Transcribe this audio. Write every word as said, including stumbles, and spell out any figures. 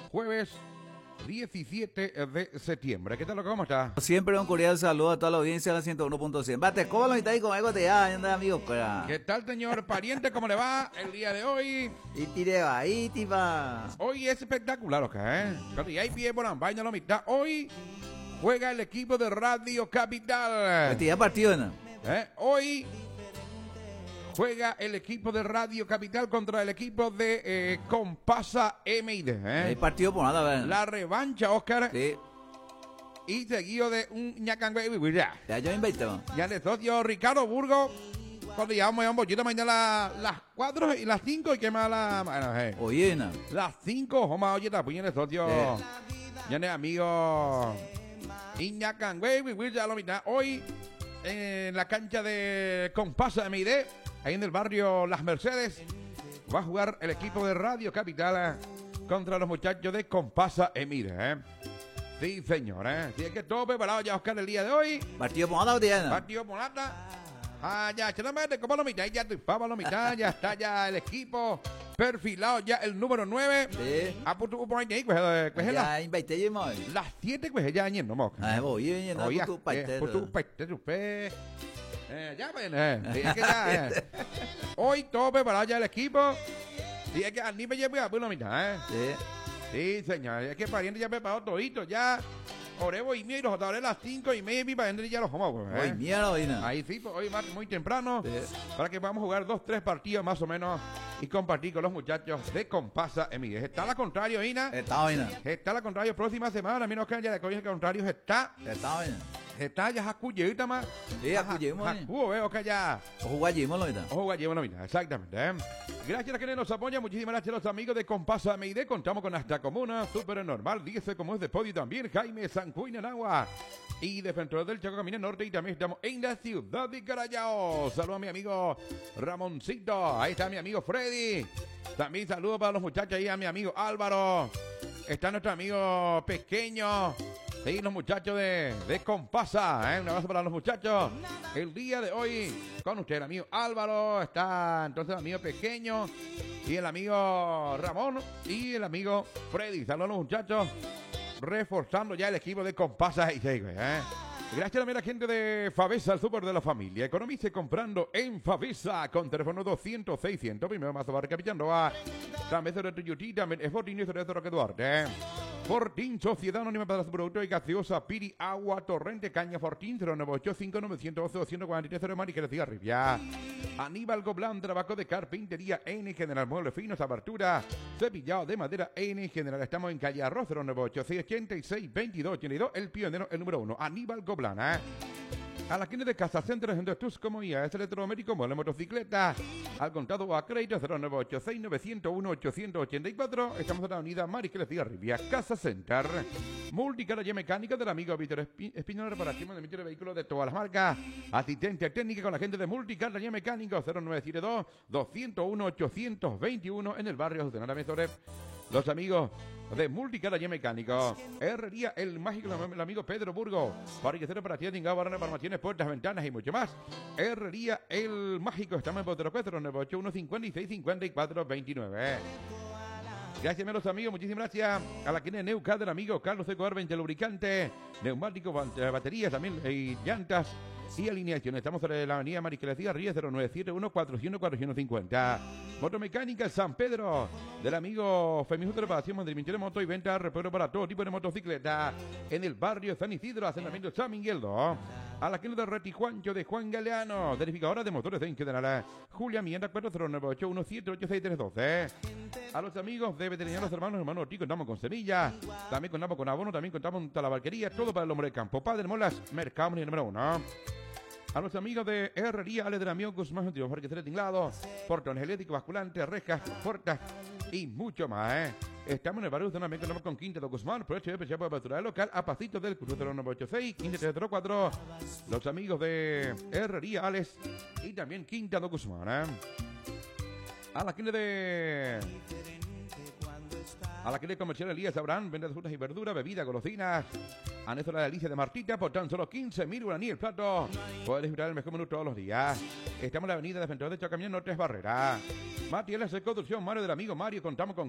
jueves diecisiete de septiembre. ¿Qué tal, loco? ¿Cómo está? Siempre un cordial saludo a toda la audiencia de la ciento uno punto cien. Bate, ¿cómo lo está ahí con algo de ya, anda, amigo? ¿Qué tal, señor pariente? ¿Cómo le va el día de hoy? Y tire va, y tiba. Hoy es espectacular, ¿ok? Cuando ya hay pie por la vaina la mitad. Hoy juega el equipo de Radio Capital. Este ya partido, ¿no? ¿Eh? Hoy juega el equipo de Radio Capital contra el equipo de eh, Compasa M I D. ¿eh? Hay partido por nada, ¿verdad? La revancha, Oscar. Sí. Y seguido de un ñacangüe. Ya yo invité, ¿no? Ya le socio Ricardo Burgo. Cuando llevamos ya un poquito mañana las cuatro y las cinco y que más la. Bueno, eh. Oye, ¿no? Las cinco, Joma, oye, ta puña de socio. Sí. Ya ne amigo. Iñacangüe, ya lo mitad. Hoy en la cancha de Compasa M I D, ahí en el barrio Las Mercedes, va a jugar el equipo de Radio Capital contra los muchachos de Compasa M I D. ¿eh? Sí, señor. ¿eh? Así es que todo preparado ya, Oscar, el día de hoy. Partido por nada, ¿verdad? ¿no? Partido por nada. Ah, ya, chévere, como lo mitad, ya estoy pava lo mitad, ya está ya el equipo perfilado, ya el número nueve. Sí. A punto por ahí, pues, eh, pues, las, Ya invité, yo, ¿no? las siete, pues, ya añen, no mo. Ah, voy, oye, no, Oye, tu eh, parte. pues tú, parte, tu pe. Eh, ya, pues, eh, sí, es que ya, eh. Hoy todo preparado ya el equipo. Sí, es que al nivel ya, pues, la mitad, eh. Sí. Sí, señor, es que pariente ya preparado todito, ya. Orebo y mío y los jugadores a las cinco y media y pariente ya los homos, pues, Oye, eh. mierda, oye, ¿no? Ahí sí, pues, hoy más muy temprano, Sí. para que podamos jugar dos, tres partidos más o menos y compartir con los muchachos de Compasa M I D. Está la contrario, Ina. Está bien, ¿no? Está la contrario próxima semana, menos que ya de colegio contrarios está. Está bien. Está ya Jacuyita más. Sí, Jacuyemo, ¿eh? Jacu, veo que ya. O jugar allí, ¿no? Ojo, Gallego, no, mira, exactamente. ¿eh? Gracias a quienes nos apoyan, muchísimas gracias a los amigos de Compasa M I D. Contamos con hasta comuna, súper normal, dice como es de podio también, Jaime Sancuy Nanagua. Y de Frente del Chaco Camino Norte, y también estamos en la ciudad de Carayao. Saludos a mi amigo Ramoncito, ahí está mi amigo Freddy. También saludos para los muchachos ahí, a mi amigo Álvaro. Está nuestro amigo pequeño. Sí, los muchachos de, de Compasa, ¿eh? Un abrazo para los muchachos. El día de hoy, con usted, el amigo Álvaro, está entonces el amigo pequeño y el amigo Ramón y el amigo Freddy. Saludos a los muchachos, reforzando ya el equipo de Compasa y ¿eh? Gracias también a la gente de Favesa, el súper de la familia. Economice comprando en Favesa con teléfono doscientos seiscientos. Primero más barca Pichandoa. También sobre Tuyuti, también es Fortín y sobre Roque Duarte. Fortín, Sociedad Anónima para su producto y gaseosa, Piri, Agua, Torrente, Caña, Fortín, cero nueve ocho cinco nueve uno dos dos cuatro tres cero, Mari, que decía Rivia. Aníbal Goblán, trabajo de carpintería N, General Muebles Finos, abertura, cepillado de madera N, General. Estamos en calle Arroz, cero nueve ocho seis ocho seis veintidós ochenta y dos, el pionero, el número uno, Aníbal Goblán, ¿eh? A la esquina de Casa Centro, en tus como I A S electrodoméstico, modelo motocicleta, al contado o a crédito, cero nueve ocho seis nueve cero uno ocho ocho cuatro. Estamos en la unidad Mariscal de Rivia, Casa Center. Multicarga mecánica del amigo Víctor Espino, reparación de de vehículos de todas las marcas. Asistencia técnica con la gente de Multicarga Mecánico, cero nueve siete dos dos cero uno ocho dos uno en el barrio Justenara Mesores. Los amigos de Multicarga Mecánico, Herrería El Mágico, el amigo Pedro Burgo, parquecero para tiendas, tingado, barra, farmaciones, puertas, ventanas y mucho más. Herrería El Mágico, estamos en Potero cuatro nueve ocho uno cinco seis cinco cuatro dos nueve. Gracias a los amigos, muchísimas gracias a la que de Neuca del amigo Carlos Ecobar, veinte lubricante, neumáticos, baterías también y llantas y alineación. Estamos sobre la avenida Mariscal Ríos, cero nueve siete uno cuatro cero cuatro cero cinco cero. Motomecánica San Pedro del amigo Femijusto de Reparación, mantenimiento de moto y venta, reparo para todo tipo de motocicleta en el barrio San Isidro, asentamiento San Migueldo. A la esquina de Reti Juancho de Juan Galeano, verificadora de motores de Ingeneral Julia Mienda cuatro cero nueve ocho uno siete ocho seis tres uno dos. A los amigos de Veterinarios Hermanos Hermanos Ortiz, contamos con semilla, también contamos con abono, también contamos con talabarquería, todo para el hombre de campo. Padre Molas, Mercado número uno. A los amigos de Herrería Ale del amigo Guzmán, antiguo parquecero tinglado, portones eléctricos, basculantes, rejas, puertas y mucho más, ¿eh? Estamos en el barrio de también contamos con Quinta de Guzmán, provecho de especial para apertura local, a pasito del cruce cero nueve ocho seis, quince tres cero cuatro. Los amigos de Herrería Alex y también Quinta de Guzmán, ¿eh? A la esquina de... A la esquina comercial Elías Abraham, vende de frutas y verduras, bebidas, golosinas. Anexo la delicia de Martita por tan solo quince mil guaraní el plato. Puedes disfrutar el mejor menú todos los días. Estamos en la avenida de Frente de Chacamino Norte Barrera. Materiales de construcción, Mario del amigo Mario. Contamos con